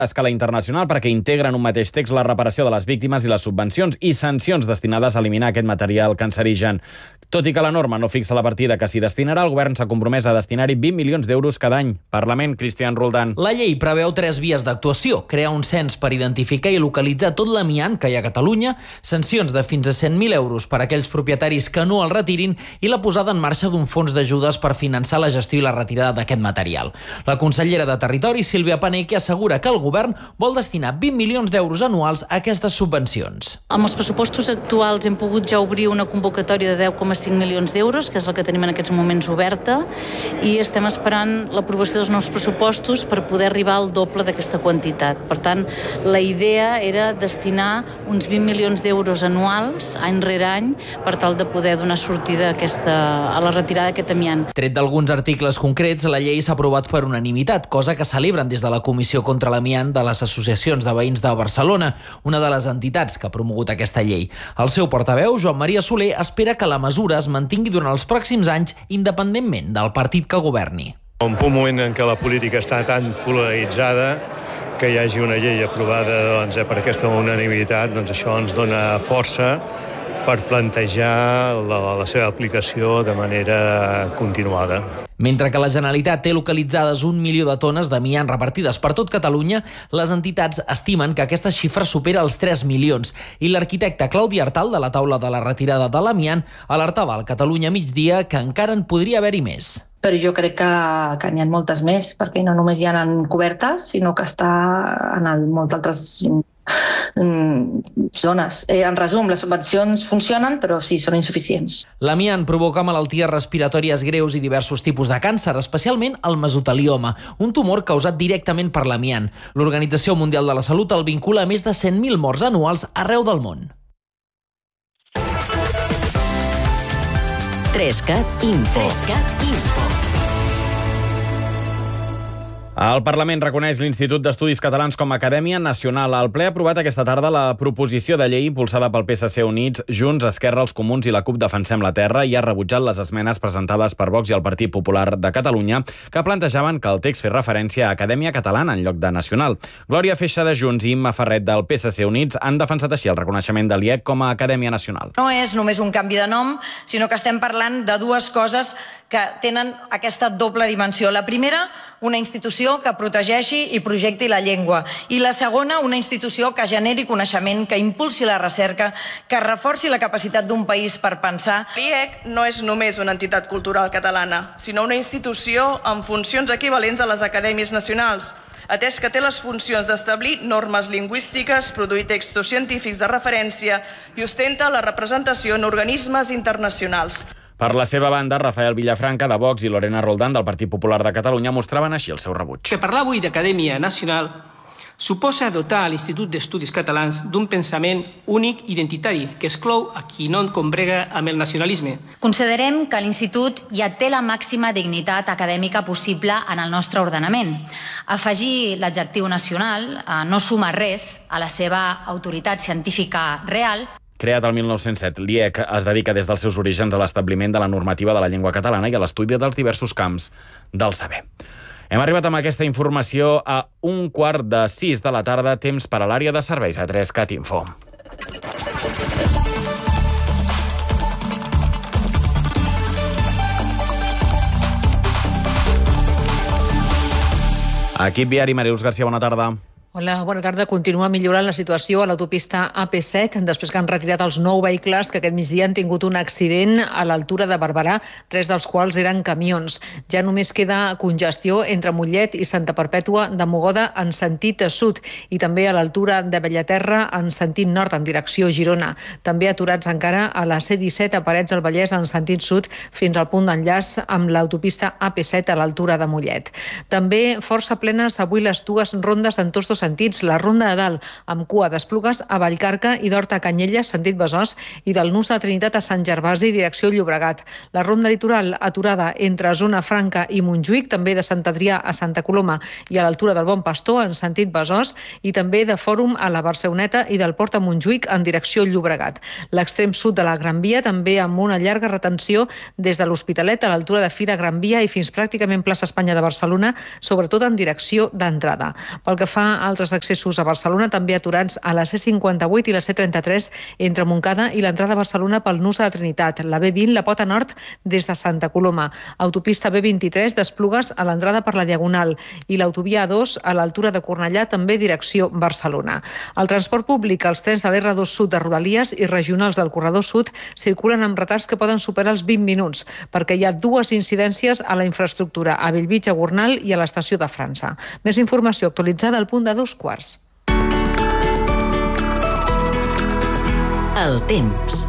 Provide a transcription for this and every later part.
a escala internacional perquè integren un mateix text la reparació de les víctimes i les subvencions i sancions destinades a eliminar aquest material cancerigen. Tot i que la norma no fixa la partida que s'hi destinarà, el govern s'ha compromès a destinar-hi 20 milions d'euros cada any. Parlament, Cristian Roldán. La llei preveu 3 vies d'actuació. Crear un cens per identificar i localitzar tot l'amiant que hi ha a Catalunya, sancions de fins a 100.000 euros per a aquells propietaris que no el retirin i la posada en marxa d'un fons d'ajudes per finançar la gestió i la retirada d'aquest material. La consellera de Territori, Sílvia Paneque, assegura que el govern vol destinar 20 milions d'euros anuals a aquestes subvencions. Amb els pressupostos actuals hem pogut ja obrir una convocatòria de 10,5 milions d'euros, que és el que tenim en aquests moments oberta, i estem esperant l'aprovació dels nous pressupostos per poder arribar al doble d'aquesta quantitat. Per tant, la idea era destinar uns 20 milions d'euros anuals, any rere any, per tal de poder donar sortida a la retirada d'aquest amiant. Tret d'alguns articles concrets, la llei s'ha aprovat per unanimitat, cosa que celebren des de la Comissió contra l'Amiant de les Associacions de Veïns de Barcelona, una de les entitats que ha promogut aquesta llei. El seu portaveu, Joan Maria Soler, espera que la mesura es mantingui durant els pròxims anys, independentment del partit que governi. Un moment en què la política està tan polaritzada, que hi hagi una llei aprovada per aquesta unanimitat, això ens dona força per plantejar la seva aplicació de manera continuada. Mentre que la Generalitat té localitzades 1 milió de tones d'amiant repartides per tot Catalunya, les entitats estimen que aquesta xifra supera els 3 milions i l'arquitecte Claudi Artal, de la taula de la retirada de l'amiant, alertava al Catalunya Migdia que encara en podria haver-hi més. Però jo crec que n'hi ha moltes més, perquè no només hi ha en cobertes, sinó que està en moltes altres zones. En resum, les subvencions funcionen, però sí, són insuficients. L'amiant provoca malalties respiratòries greus i diversos tipus de càncer, especialment el mesotelioma, un tumor causat directament per l'amiant. L'Organització Mundial de la Salut el vincula a més de 100.000 morts anuals arreu del món. 3CAT Info. El Parlament reconeix l'Institut d'Estudis Catalans com a Acadèmia Nacional. El ple ha aprovat aquesta tarda la proposició de llei impulsada pel PSC Units, Junts, Esquerra, els Comuns i la CUP Defensem la Terra i ha rebutjat les esmenes presentades per Vox i el Partit Popular de Catalunya que plantejaven que el text fes referència a Acadèmia Catalana en lloc de Nacional. Glòria Feixa de Junts i Imma Ferret del PSC Units han defensat així el reconeixement de l'IEC com a Acadèmia Nacional. No és només un canvi de nom, sinó que estem parlant de dues coses que tenen aquesta doble dimensió. La primera, una institució que protegeixi i projecti la llengua. I la segona, una institució que generi coneixement, que impulsi la recerca, que reforci la capacitat d'un país per pensar. L'IEC no és només una entitat cultural catalana, sinó una institució amb funcions equivalents a les acadèmies nacionals, atès que té les funcions d'establir normes lingüístiques, produir textos científics de referència i ostenta la representació en organismes internacionals. Per la seva banda, Rafael Villafranca, de Vox, i Lorena Roldán, del Partit Popular de Catalunya, mostraven així el seu rebuig. Que parlar avui d'Acadèmia Nacional suposa dotar l'Institut d'Estudis Catalans d'un pensament únic i identitari que exclou a qui no combrega amb el nacionalisme. Considerem que l'Institut ja té la màxima dignitat acadèmica possible en el nostre ordenament. Afegir l'adjectiu nacional no suma res a la seva autoritat científica real. Creat el 1907, l'IEC es dedica des dels seus orígens a l'establiment de la normativa de la llengua catalana i a l'estudi dels diversos camps del saber. Hem arribat amb aquesta informació a 5:15 de la tarda, temps per a l'àrea de serveis a 3CAT Info. Equip viari, Marius Garcia, bona tarda. Hola, bona tarda. Continua millorant la situació a l'autopista AP7 després que han retirat els 9 vehicles que aquest migdia han tingut un accident a l'altura de Barberà, 3 dels quals eren camions. Ja només queda congestió entre Mollet i Santa Perpètua de Mogoda en sentit sud i també a l'altura de Bellaterra en sentit nord en direcció Girona. També aturats encara a la C-17 a Parets del Vallès en sentit sud fins al punt d'enllaç amb l'autopista AP7 a l'altura de Mollet. També força plenes avui les dues rondes en tots dos sentits, la Ronda de Dalt amb cua d'Esplugues a Vallcarca i d'Horta a Canyelles, sentit Besòs, i del Nus de Trinitat a Sant Gervasi, direcció Llobregat. La Ronda Litoral aturada entre Zona Franca i Montjuïc, també de Sant Adrià a Santa Coloma i a l'altura del Bon Pastor en sentit Besòs, i també de Fòrum a la Barceloneta i del Port a Montjuïc en direcció Llobregat. L'extrem sud de la Gran Via també amb una llarga retenció des de l'Hospitalet a l'altura de Fira Gran Via i fins pràcticament plaça Espanya de Barcelona, sobretot en direcció d'entrada. Pel que fa Altres accessos a Barcelona també aturats a la C58 i la C33 entre Montcada i l'entrada a Barcelona pel nus a la Trinitat. La B20, la Pota Nord, des de Santa Coloma. Autopista B23 d'Esplugues a l'entrada per la Diagonal i l'autovia A2 a l'altura de Cornellà, també direcció Barcelona. El transport públic, els trens de l'R2 Sud de Rodalies i regionals del Corredor Sud circulen amb retards que poden superar els 20 minuts perquè hi ha dues incidències a la infraestructura, a Bellvitge, a Gornal i a l'estació de França. Més informació actualitzada al punt de 2:15. El temps.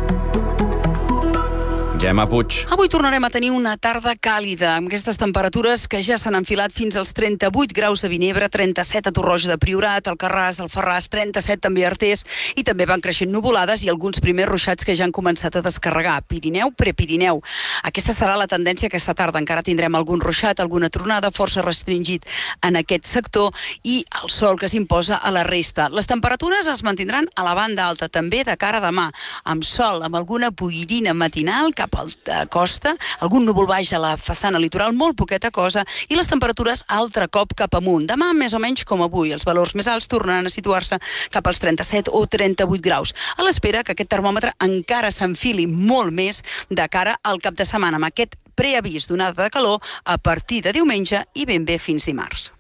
Gemma Puig. Avui tornarem a tenir una tarda càlida, amb aquestes temperatures que ja s'han enfilat fins als 38 graus a Vinebre, 37 a Torroja de Priorat, Alcarràs, Alfarràs, 37 també a Artés, i també van creixent nuvolades i alguns primers ruixats que ja han començat a descarregar. Pirineu, Prepirineu. Aquesta serà la tendència aquesta tarda. Encara tindrem algun ruixat, alguna tronada, força restringit en aquest sector, i el sol que s'imposa a la resta. Les temperatures es mantindran a la banda alta, també de cara a demà, amb sol, amb alguna boirina matinal cap a costa, algun núvol baix a la façana litoral, molt poqueta cosa, i les temperatures altre cop cap amunt. Demà, més o menys com avui, els valors més alts tornaran a situar-se cap als 37 o 38 graus, a l'espera que aquest termòmetre encara s'enfili molt més de cara al cap de setmana, amb aquest preavís d'onada de calor a partir de diumenge i ben bé fins dimarts.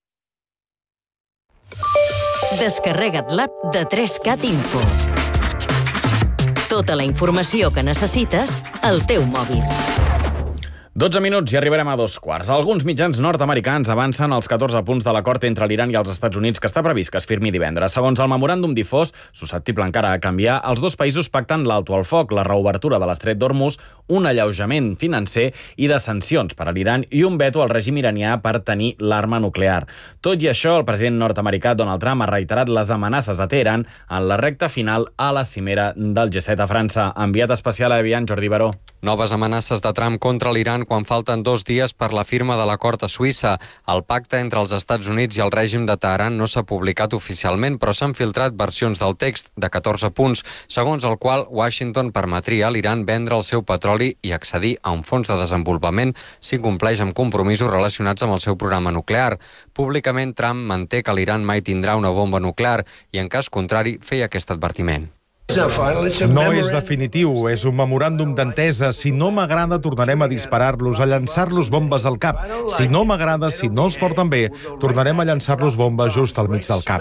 Descarrega't l'app de 3CAT Info. Tota la informació que necessites al teu mòbil. 12 minuts i arribarem a 2:15. Alguns mitjans nord-americans avancen els 14 punts de l'acord entre l'Iran i els Estats Units que està previst que es firmi divendres. Segons el memoràndum difós, susceptible encara a canviar, els dos països pacten l'alto al foc, la reobertura de l'estret d'Hormuz, un alleujament financer i de sancions per a l'Iran i un veto al règim iranià per tenir l'arma nuclear. Tot i això, el president nord-americà Donald Trump ha reiterat les amenaces a Teheran en la recta final a la cimera del G7 a França. Enviat especial a Evian, Jordi Baró. Noves amenaces de Trump contra l'Iran quan falten 2 dies per la firma de l'acord a Suïssa. El pacte entre els Estats Units i el règim de Teheran no s'ha publicat oficialment, però s'han filtrat versions del text de 14 punts, segons el qual Washington permetria a l'Iran vendre el seu petroli i accedir a un fons de desenvolupament si compleix amb compromisos relacionats amb el seu programa nuclear. Públicament, Trump manté que l'Iran mai tindrà una bomba nuclear i, en cas contrari, feia aquest advertiment. No és definitiu, és un memoràndum d'entesa. Si no m'agrada, tornarem a disparar-los, a llançar-los bombes al cap. Si no m'agrada, si no els porten bé, tornarem a llançar-los bombes just al mig del cap.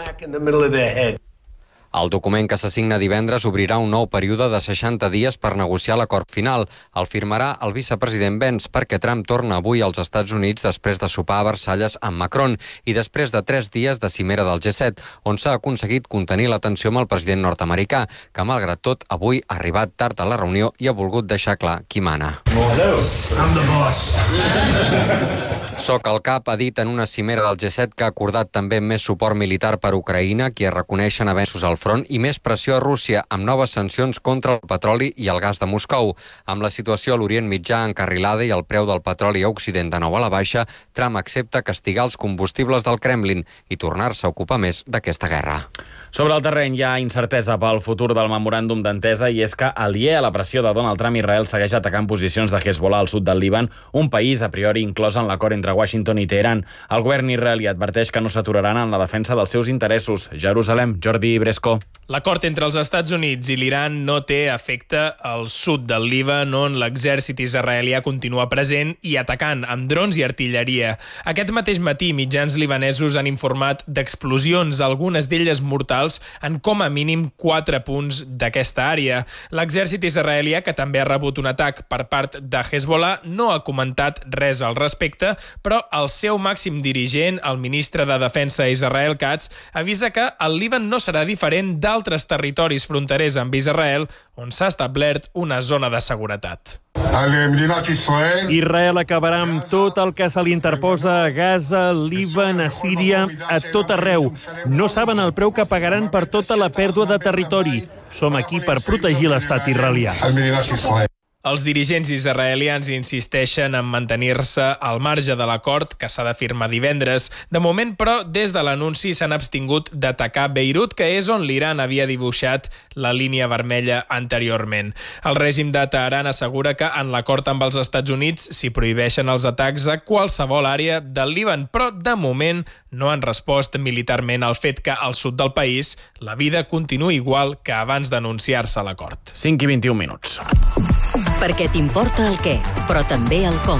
El document que s'assigna divendres obrirà un nou període de 60 dies per negociar l'acord final. El firmarà el vicepresident Vance perquè Trump torna avui als Estats Units després de sopar a Versalles amb Macron i després de 3 dies de cimera del G7, on s'ha aconseguit contenir la tensió amb el president nord-americà, que malgrat tot avui ha arribat tard a la reunió i ha volgut deixar clar qui mana. Soc el cap, ha dit en una cimera del G7 que ha acordat també més suport militar per Ucraïna, qui es reconeixen avenços al front, i més pressió a Rússia, amb noves sancions contra el petroli i el gas de Moscou. Amb la situació a l'Orient Mitjà encarrilada i el preu del petroli a Occident de nou a la baixa, Trump accepta castigar els combustibles del Kremlin i tornar-se a ocupar més d'aquesta guerra. Sobre el terreny hi ha incertesa pel futur del memoràndum d'entesa i és que, aliè a la pressió de Donald Trump, Israel segueix atacant posicions de Hezbollah al sud del Líban, un país a priori inclòs en l'acord entre Washington i Teheran. El govern israelià adverteix que no s'aturaran en la defensa dels seus interessos. Jerusalem, Jordi Bresco. L'acord entre els Estats Units i l'Iran no té efecte al sud del Líban, on l'exèrcit israelià continua present i atacant amb drons i artilleria. Aquest mateix matí, mitjans libanesos han informat d'explosions, algunes d'elles mortals, en com a mínim 4 punts d'aquesta àrea. L'exèrcit israelià, que també ha rebut un atac per part de Hezbollah, no ha comentat res al respecte, però el seu màxim dirigent, el ministre de Defensa Israel Katz, avisa que el Líban no serà diferent d'altres territoris fronterers amb Israel, on s'ha establert una zona de seguretat. Israel acabarà amb tot el que se li interposa a Gaza, Líban, a Síria, a tot arreu. No saben el preu que pagaran per tota la pèrdua de territori. Som aquí per protegir l'estat israelià. Els dirigents israelians insisteixen en mantenir-se al marge de l'acord que s'ha de firmar divendres. De moment, però, des de l'anunci s'han abstingut d'atacar Beirut, que és on l'Iran havia dibuixat la línia vermella anteriorment. El règim de Teheran assegura que en l'acord amb els Estats Units s'hi prohibeixen els atacs a qualsevol àrea del Líban, però de moment no han respost militarment al fet que al sud del país la vida continua igual que abans d'anunciar-se l'acord. 5:21. Perquè t'importa el què, però també el com.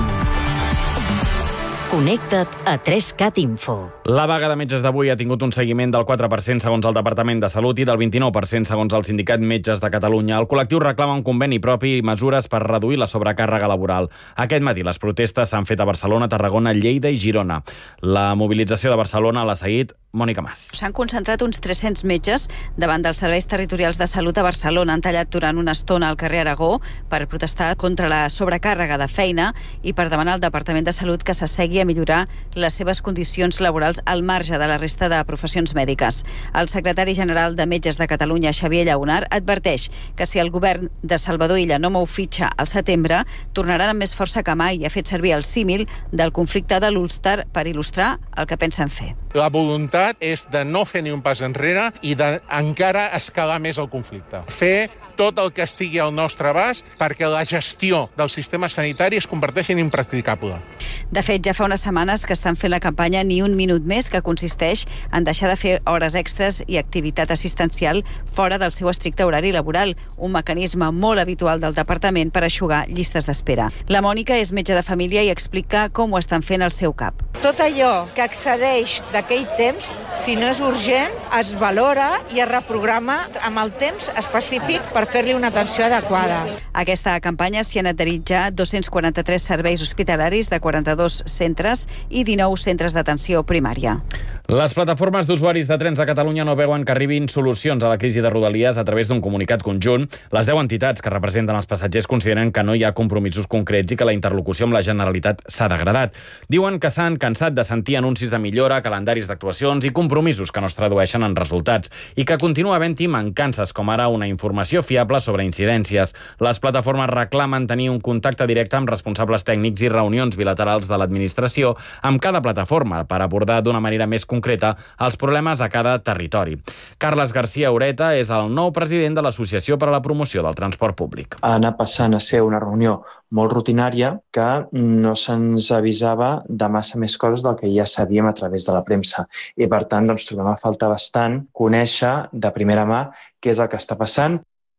Connecta't a 3CAT Info. La vaga de metges d'avui ha tingut un seguiment del 4% segons el Departament de Salut i del 29% segons el Sindicat Metges de Catalunya. El col·lectiu reclama un conveni propi i mesures per reduir la sobrecàrrega laboral. Aquest matí les protestes s'han fet a Barcelona, Tarragona, Lleida i Girona. La mobilització de Barcelona l'ha seguit Mònica Mas. S'han concentrat uns 300 metges davant dels serveis territorials de salut a Barcelona. Han tallat durant una estona al carrer Aragó per protestar contra la sobrecàrrega de feina i per demanar al Departament de Salut que s'assegui a millorar les seves condicions laborals al marge de la resta de professions mèdiques. El secretari general de Metges de Catalunya, Xavier Llaunar, adverteix que si el govern de Salvador Illa no mou fitxa al setembre, tornaran amb més força que mai i ha fet servir el símil del conflicte de l'Ulster per il·lustrar el que pensen fer. La voluntat és de no fer ni un pas enrere i d'encara escalar més el conflicte. Fer tot el que estigui al nostre abast perquè la gestió del sistema sanitari es converteixi en impracticable. De fet, ja fa unes setmanes que estan fent la campanya Ni un minut més, que consisteix en deixar de fer hores extres i activitat assistencial fora del seu estricte horari laboral, un mecanisme molt habitual del departament per eixugar llistes d'espera. La Mònica és metge de família i explica com ho estan fent al seu cap. Tot allò que excedeix d'aquell temps, si no és urgent, es valora i es reprograma amb el temps específic per fer-li una atenció adequada. Aquesta campanya s'hi han adherit ja 243 serveis hospitalaris de 42 centres i 19 centres d'atenció primària. Les plataformes d'usuaris de trens de Catalunya no veuen que arribin solucions a la crisi de Rodalies a través d'un comunicat conjunt. Les 10 entitats que representen els passatgers consideren que no hi ha compromisos concrets i que la interlocució amb la Generalitat s'ha degradat. Diuen que s'han cansat de sentir anuncis de millora, calendaris d'actuacions i compromisos que no es tradueixen en resultats i que continua havent-hi mancances, com ara una informació fiable sobre incidències. Les plataformes reclamen tenir un contacte directe amb responsables tècnics i reunions bilaterals de l'administració amb cada plataforma per abordar d'una manera més concreta els problemes a cada territori. Carles García Ureta és el nou president de l'Associació per a la Promoció del Transport Públic. Ha anat passant a ser una reunió molt rutinària que no se'ns avisava de massa més coses del que ja sabíem a través de la premsa. I per tant, trobem a faltar bastant conèixer de primera mà què és el que està passant.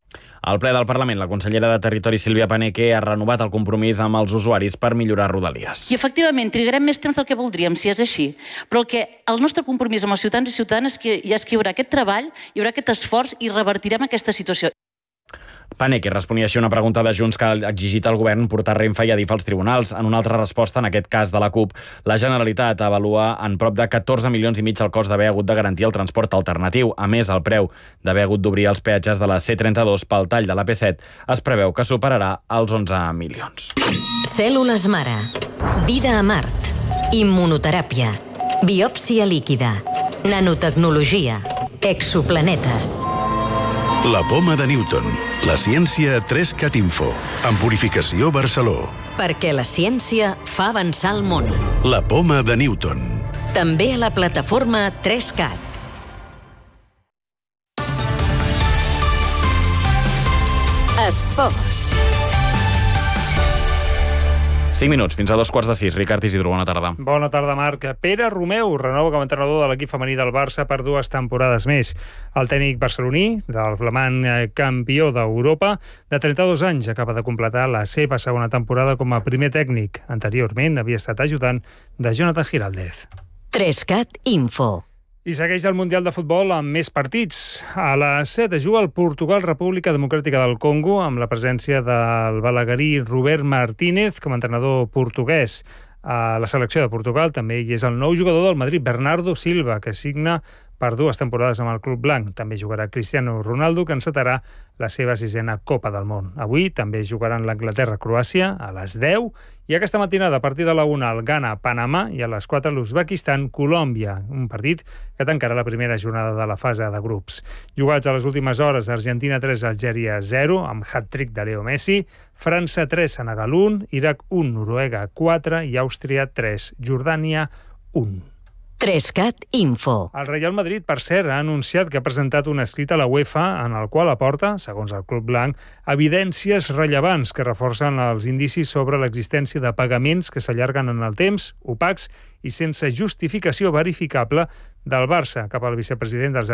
Al ple del Parlament, la consellera de Territori, Sílvia Paneque, ha renovat el compromís amb els usuaris per millorar Rodalies. I, efectivament, trigarem més temps del que voldríem, si és així. Però el nostre compromís amb els ciutadans i ciutadanes és que hi haurà aquest treball, hi haurà aquest esforç i revertirem aquesta situació. Paneque responia així a una pregunta de Junts que ha exigit al govern portar Renfe i Adif als tribunals. En una altra resposta, en aquest cas de la CUP, la Generalitat avalua en prop de 14 milions i mig el cost d'haver hagut de garantir el transport alternatiu. A més, el preu d'haver hagut d'obrir els peatges de la C32 pel tall de la P7 es preveu que superarà els 11 milions. Cèl·lules mare. Vida a Mart. Immunoteràpia. Biòpsia líquida. Nanotecnologia. Exoplanetes. La poma de Newton. La ciència a 3CAT Info. En Purificació Barceló. Perquè la ciència fa avançar el món. La poma de Newton. També a la plataforma 3CAT. Esports. 5 minuts, fins a 2:15. Ricard Isidro, bona tarda. Bona tarda, Marc. Pere Romeu renova com a entrenador de l'equip femení del Barça per 2 temporades més. El tècnic barceloní, del flamant campió d'Europa, de 32 anys, acaba de completar la seva segona temporada com a primer tècnic. Anteriorment havia estat ajudant de Jonathan Giraldez. 3CAT Info. I segueix el Mundial de Futbol amb més partits. A les 7 juga el Portugal-República Democràtica del Congo amb la presència del balaguerí Robert Martínez com a entrenador portuguès. A la selecció de Portugal també hi és el nou jugador del Madrid, Bernardo Silva, que signa per 2 temporades amb el club blanc. També jugarà Cristiano Ronaldo, que encetarà la seva 6a Copa del Món. Avui també jugaran l'Anglaterra-Croàcia a les 10 i aquesta matinada a partir de la 1 el Ghana-Panamà i a les 4 l'Uzbekistan-Colòmbia, un partit que tancarà la primera jornada de la fase de grups. Jugats a les últimes hores, Argentina 3, Algèria 0, amb hat-trick de Leo Messi, França 3, Senegal 1, Iraq 1, Noruega 4 i Àustria 3, Jordània 1. 3CAT Info. El Real Madrid, per cert, ha anunciat que ha presentat un escrit a la UEFA en el qual aporta, segons el club blanc, evidències rellevants que reforcen els indicis sobre l'existència de pagaments que s'allarguen en el temps, opacs i sense justificació verificable del Barça cap al vicepresident dels